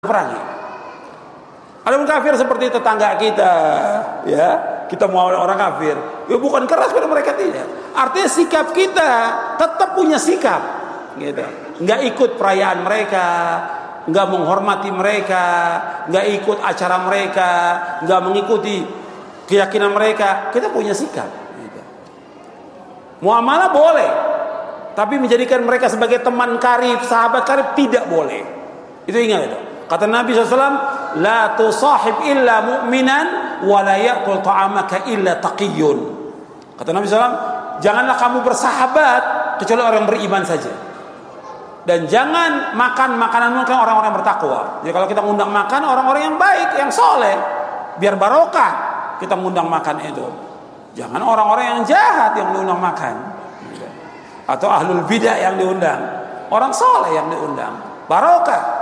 perangi. Ada orang kafir seperti tetangga kita, ya kita mau orang kafir, ya bukan keras pada mereka, tidak. Artinya sikap kita tetap punya sikap, gitu. Nggak ikut perayaan mereka, nggak menghormati mereka, nggak ikut acara mereka, nggak mengikuti keyakinan mereka. Kita punya sikap. Gitu. Muamalah boleh, tapi menjadikan mereka sebagai teman karib, sahabat karib tidak boleh. Itu ingat itu. Kata Nabi SAW, la tusahib illa mu'minan wa la ya'kul ta'amaka illa taqiyun. Kata Nabi SAW, janganlah kamu bersahabat kecuali orang beriman saja. Dan jangan makan makanan orang-orang bertakwa. Jadi kalau kita ngundang makan orang-orang yang baik, yang soleh, biar barokah kita ngundang makan itu. Jangan orang-orang yang jahat yang diundang makan, atau ahlul bidah yang diundang. Orang soleh yang diundang, barokah.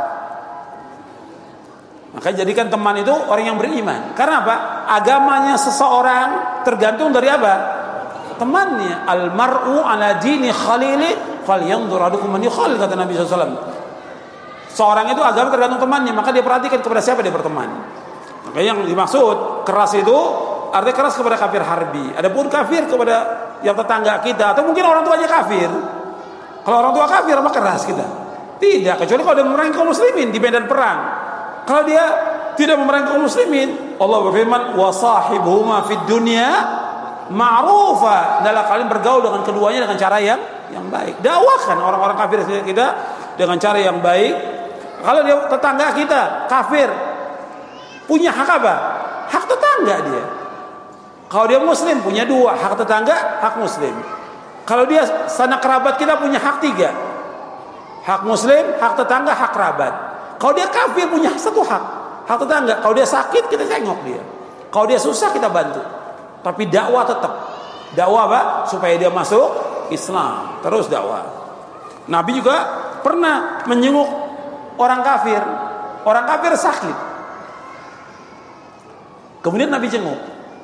Maka jadikan teman itu orang yang beriman. Karena apa? Agamanya seseorang tergantung dari apa? Temannya. Al-mar'u ala dini khalili falyanzur ahadukum man yukhalil, kata Nabi SAW. Seorang itu agama tergantung temannya, maka dia perhatikan kepada siapa dia berteman. Maka yang dimaksud keras itu artinya keras kepada kafir harbi. Adapun kafir kepada yang tetangga kita, atau mungkin orang tuanya kafir. Kalau orang tua kafir maka keras kita. Tidak, kecuali kalau dia memerangi kaum muslimin di medan perang. Kalau dia tidak memerangi kaum muslimin, Allah berfirman, "Wasahibuhuma fid dunya ma'rufa." Adalah kalian bergaul dengan keduanya dengan cara yang baik. Dakwahkan orang-orang kafir kita dengan cara yang baik. Kalau dia tetangga kita kafir, punya hak apa? Hak tetangga dia. Kalau dia muslim punya dua, hak tetangga, hak muslim. Kalau dia sanak kerabat kita punya hak tiga. Hak muslim, hak tetangga, hak kerabat. Kalau dia kafir punya satu hak tetangga. Kalau dia sakit kita tengok dia. Kalau dia susah kita bantu. Tapi dakwah tetap. Dakwah apa? Supaya dia masuk Islam. Terus dakwah. Nabi juga pernah menjenguk orang kafir. Orang kafir sakit. Kemudian Nabi jenguk.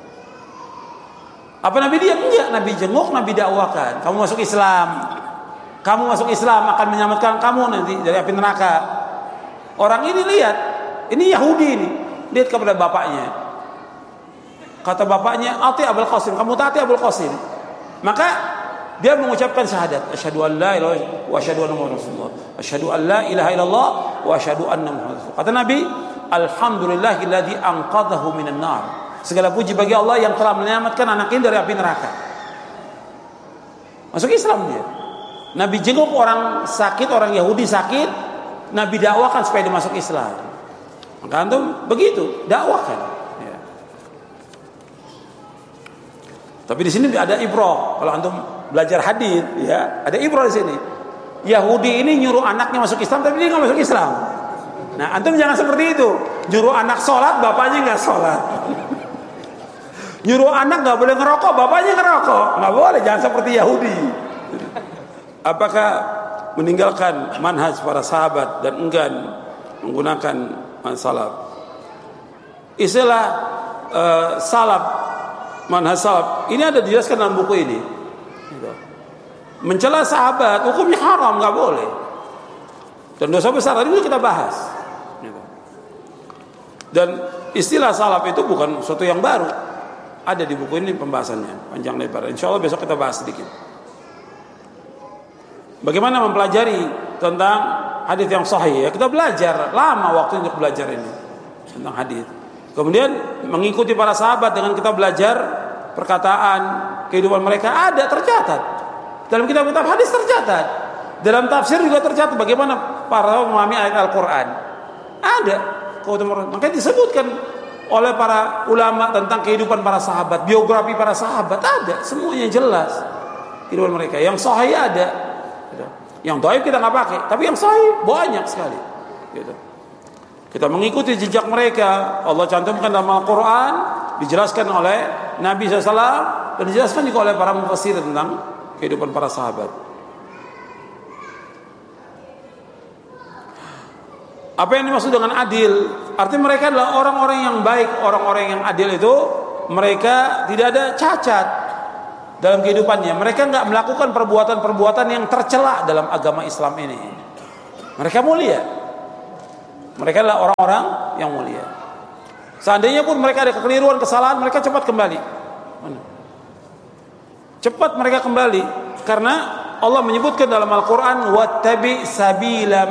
Apa Nabi diam? Enggak. Nabi jenguk, Nabi dakwakan. Kamu masuk Islam. Kamu masuk Islam akan menyelamatkan kamu nanti dari api neraka. Orang ini lihat, ini Yahudi ini, lihat kepada bapaknya. Kata bapaknya, "Ati Abul Qasim, kamu taati Abul Qasim." Maka dia mengucapkan syahadat, asyhadu an la ilaha illallah wa asyhadu anna muhammadar rasulullah. Asyhadu an la ilaha illallah wa asyhadu anna muhammadar rasulullah. Kata Nabi, "Alhamdulillahilladzi anqadhahu minan nar." Segala puji bagi Allah yang telah menyelamatkan anak ini dari api neraka. Masuk Islam dia. Nabi jenguk orang sakit, orang Yahudi sakit. Nabi dakwakan supaya dia masuk Islam. Maka antum begitu, dakwakan. Ya. Tapi di sini ada ibrah. Kalau antum belajar hadis, ya ada ibrah di sini. Yahudi ini nyuruh anaknya masuk Islam, tapi dia nggak masuk Islam. Nah, antum jangan seperti itu. Nyuruh anak sholat, bapaknya nggak sholat. Nyuruh anak nggak boleh ngerokok, bapaknya ngerokok. Nggak boleh, jangan seperti Yahudi. Apakah meninggalkan manhaj para sahabat dan enggan menggunakan salaf? Istilah salaf, manhaj salaf ini ada dijelaskan dalam buku ini. Mencela sahabat hukumnya haram, nggak boleh. Dan dosa besar tadi itu kita bahas. Dan istilah salaf itu bukan sesuatu yang baru. Ada di buku ini pembahasannya panjang lebar. Insyaallah besok kita bahas sedikit. Bagaimana mempelajari tentang hadis yang sahih? Ya, kita belajar lama waktu untuk belajar ini tentang hadis. Kemudian mengikuti para sahabat dengan kita belajar perkataan kehidupan mereka ada tercatat dalam kitab-kitab hadis, tercatat dalam tafsir juga tercatat bagaimana para memahami ayat Al-Quran. Ada. Makanya disebutkan oleh para ulama tentang kehidupan para sahabat, biografi para sahabat ada, semuanya jelas kehidupan mereka. Yang sahih ada. Yang dhaif kita nggak pakai, tapi yang sahih banyak sekali. Gitu. Kita mengikuti jejak mereka. Allah cantumkan dalam Al-Quran, dijelaskan oleh Nabi SAW, dan dijelaskan juga oleh para mufassir tentang kehidupan para sahabat. Apa yang dimaksud dengan adil? Artinya mereka adalah orang-orang yang baik, orang-orang yang adil itu mereka tidak ada cacat dalam kehidupannya. Mereka nggak melakukan perbuatan-perbuatan yang tercela dalam agama Islam ini. Mereka mulia. Mereka adalah orang-orang yang mulia. Seandainya pun mereka ada kekeliruan, kesalahan, mereka cepat kembali. Cepat mereka kembali, karena Allah menyebutkan dalam Al-Quran, wattabi sabila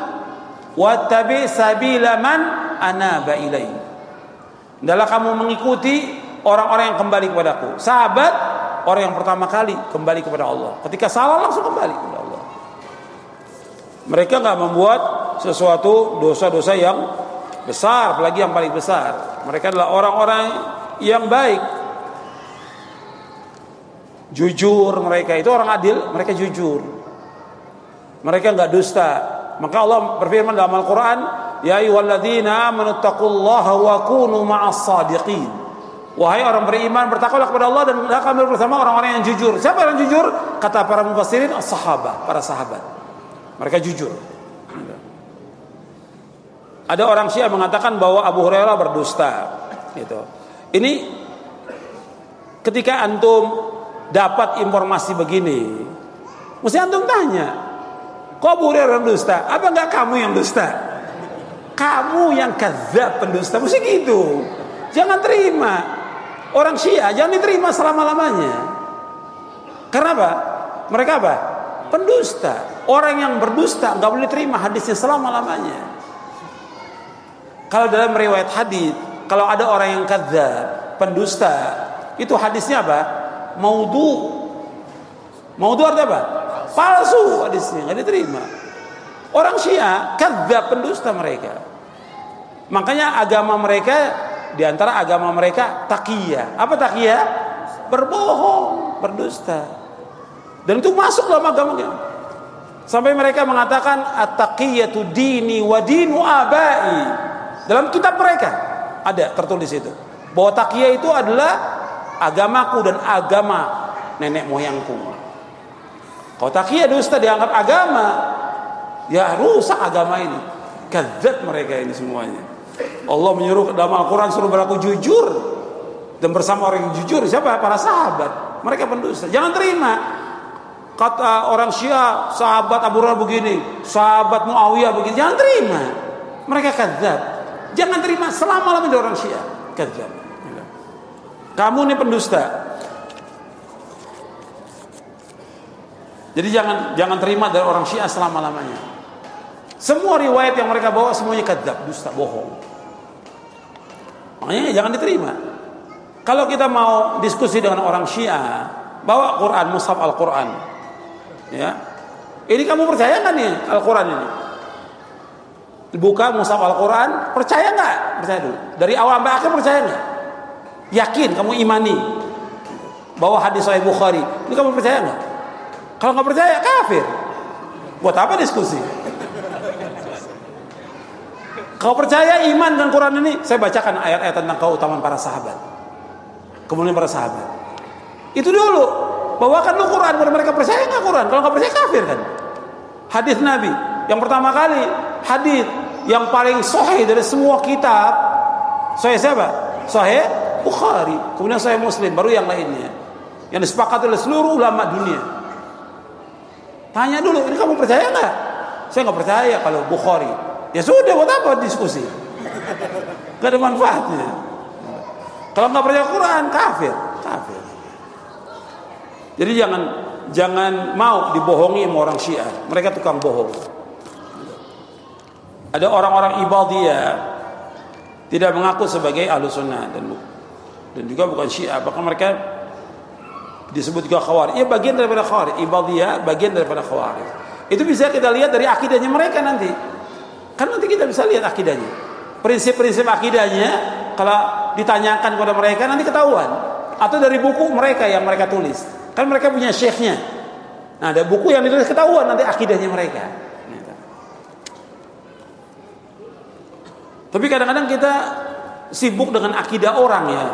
man anaba ilai. Adalah kamu mengikuti orang-orang yang kembali kepadaku. Sahabat, orang yang pertama kali kembali kepada Allah. Ketika salah langsung kembali kepada Allah. Mereka nggak membuat sesuatu dosa-dosa yang besar, apalagi yang paling besar. Mereka adalah orang-orang yang baik, jujur. Mereka itu orang adil, mereka jujur, mereka nggak dusta. Maka Allah berfirman dalam Al-Quran, ya ayyuhalladzina amanu taqullaha wa kunu ma'as sadiqin. Wahai orang beriman, bertakwalah kepada Allah dan kami bersama orang-orang yang jujur. Siapa yang jujur? Kata para mufassirin, as-sahabah, para sahabat. Mereka jujur. Ada orang Syiah mengatakan bahwa Abu Hurairah berdusta. Gitu. Ini ketika antum dapat informasi begini, mesti antum tanya, kok Abu Hurairah berdusta? Apa enggak kamu yang dusta? Kamu yang kadzab, pendusta. Mesti gitu. Jangan terima. Orang Syiah jangan diterima selama-lamanya. Karena apa? Mereka apa? Pendusta. Orang yang berdusta enggak boleh terima hadisnya selama-lamanya. Kalau dalam riwayat hadis, kalau ada orang yang kadzab, pendusta, itu hadisnya apa? Maudhu. Maudhu artinya apa? Palsu hadisnya, enggak diterima. Orang Syiah kadzab, pendusta mereka. Makanya agama mereka, di antara agama mereka taqiyah. Apa taqiyah? Berbohong, berdusta. Dan itu masuk dalam agamanya. Sampai mereka mengatakan at-taqiyatu dini wa dinu abai. Dalam kitab mereka ada tertulis itu, bahwa taqiyah itu adalah agamaku dan agama nenek moyangku. Kalau taqiyah dusta dianggap agama, ya rusak agama ini. Kadzab mereka ini semuanya. Allah menyuruh dalam Al-Quran suruh berlaku jujur, dan bersama orang yang jujur siapa? Para sahabat. Mereka pendusta. Jangan terima kata orang Syiah, sahabat Abu Hurairah begini, sahabat Muawiyah begini. Jangan terima. Mereka kadzab. Jangan terima selama-lamanya dari orang Syiah. Kadzab. Kamu ini pendusta. Jadi jangan terima dari orang Syiah selama-lamanya. Semua riwayat yang mereka bawa semuanya kadzab, dusta, bohong. Makanya jangan diterima. Kalau kita mau diskusi dengan orang Syiah, bawa Quran, mushaf Al-Quran. Ya. Ini kamu percaya enggak nih Al-Quran ini? Buka mushaf Al-Quran, percaya enggak? Percaya dulu. Dari awal sampai akhir percaya enggak? Yakin, kamu imani bahwa hadis Sahih Bukhari. Ini kamu percaya enggak? Kalau enggak percaya, kafir. Buat apa diskusi? Kalau percaya iman dengan Quran ini, saya bacakan ayat-ayat tentang keutamaan para sahabat. Kemudian para sahabat. Itu dulu. Bawakan lu Quran, mereka percaya enggak Quran? Kalau enggak percaya, kafir kan? Hadis Nabi yang pertama kali, hadis yang paling sahih dari semua kitab, sahih siapa? Sahih Bukhari. Kemudian sahih Muslim, baru yang lainnya. Yang disepakati oleh seluruh ulama dunia. Tanya dulu, ini kamu percaya enggak? Saya enggak percaya kalau Bukhari. Ya sudah, buat apa diskusi? Gak ada manfaatnya. Kalau enggak percaya Quran, kafir. Jadi jangan mau dibohongi sama orang Syiah. Mereka tukang bohong. Ada orang-orang Ibadiyah tidak mengaku sebagai Ahlussunnah dan juga bukan Syiah, bahkan mereka disebut juga Khawarij. Ya, bagian daripada Khawarij. Ibadiyah bagian daripada Khawarij. Itu bisa kita lihat dari akidahnya mereka nanti. Kan nanti kita bisa lihat akidahnya. Prinsip-prinsip akidahnya kalau ditanyakan kepada mereka nanti ketahuan. Atau dari buku mereka yang mereka tulis. Kan mereka punya syekhnya. Nah, ada buku yang ditulis, ketahuan nanti akidahnya mereka. Tapi kadang-kadang kita sibuk dengan akidah orang ya.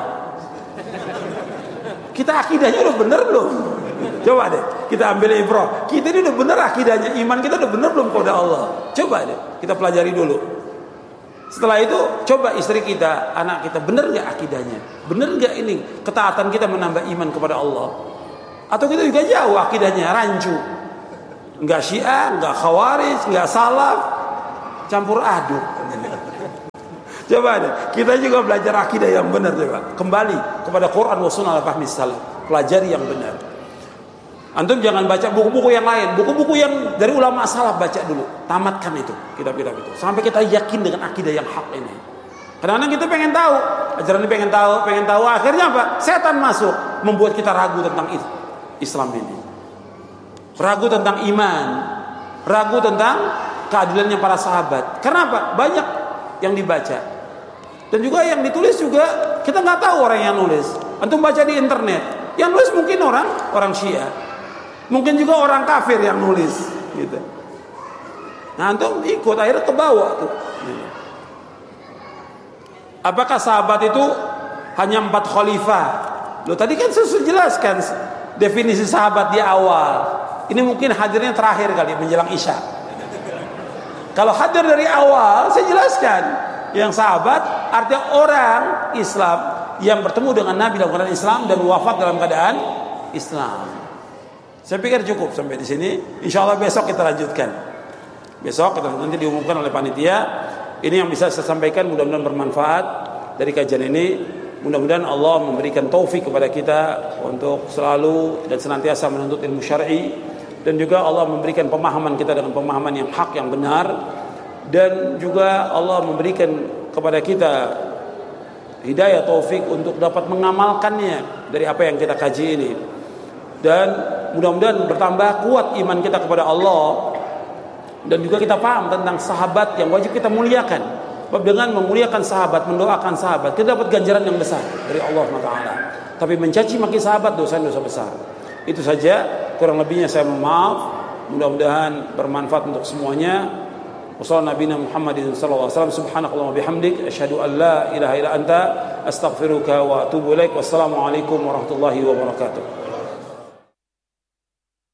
Kita akidahnya udah bener belum? Coba deh, kita ambil ibrah. Kita ini udah bener akidahnya, iman kita udah bener belum kepada Allah? Coba deh, kita pelajari dulu. Setelah itu, coba istri kita, anak kita, bener gak akidahnya? Bener gak ini ketaatan kita menambah iman kepada Allah? Atau kita juga jauh akidahnya, rancu? Enggak Syiah, enggak Khawarij, enggak Salaf, campur aduk. Coba deh, kita juga belajar akidah yang benar coba. Kembali kepada Quran wa sunnah al-fahmi salaf. Pelajari yang benar. Antum jangan baca buku-buku yang lain. Buku-buku yang dari ulama salaf baca dulu. Tamatkan itu, kitab-kitab itu. Sampai kita yakin dengan akidah yang hak ini. Kadang-kadang kita pengen tahu, ajaran ini pengen tahu. Akhirnya apa? Setan masuk, membuat kita ragu tentang Islam ini. Ragu tentang iman. Ragu tentang keadilannya para sahabat. Kenapa? Banyak yang dibaca. Dan juga yang ditulis juga kita nggak tahu orang yang nulis. Antum baca di internet, yang nulis mungkin orang Syiah, mungkin juga orang kafir yang nulis, gitu. Nah antum ikut akhirnya ke bawah tuh. Apakah sahabat itu hanya 4 khalifah? Loh tadi kan saya sudah jelaskan definisi sahabat di awal. Ini mungkin hadirnya terakhir kali menjelang Isya. Kalau hadir dari awal saya jelaskan. Yang sahabat artinya orang Islam yang bertemu dengan Nabi dalam keadaan Islam dan wafat dalam keadaan Islam. Saya pikir cukup sampai di sini. Insya Allah besok kita lanjutkan. Besok kita nanti diumumkan oleh panitia. Ini yang bisa saya sampaikan, mudah-mudahan bermanfaat dari kajian ini. Mudah-mudahan Allah memberikan taufik kepada kita untuk selalu dan senantiasa menuntut ilmu syar'i, dan juga Allah memberikan pemahaman kita dengan pemahaman yang hak, yang benar. Dan juga Allah memberikan kepada kita hidayah taufik untuk dapat mengamalkannya dari apa yang kita kaji ini. Dan mudah-mudahan bertambah kuat iman kita kepada Allah. Dan juga kita paham tentang sahabat yang wajib kita muliakan. Sebab dengan memuliakan sahabat, mendoakan sahabat, kita dapat ganjaran yang besar dari Allah SWT. Tapi mencaci maki sahabat dosa besar. Itu saja, kurang lebihnya saya mohon maaf. Mudah-mudahan bermanfaat untuk semuanya. Wassalamualaikum Muhammadin sallallahu alaihi wasallam. Subhanakallahumma bihamdik asyhadu an la ilaha illa anta astaghfiruka wa atubu ilaik. Wassalamualaikum warahmatullahi wabarakatuh.